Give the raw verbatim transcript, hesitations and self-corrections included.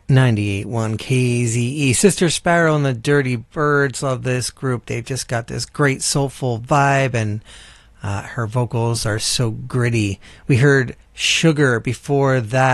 ninety-eight point one K Z E. Sister Sparrow and the Dirty Birds. Love this group. They've just got this great soulful vibe, and uh, her vocals are so gritty. We heard Sugar before that.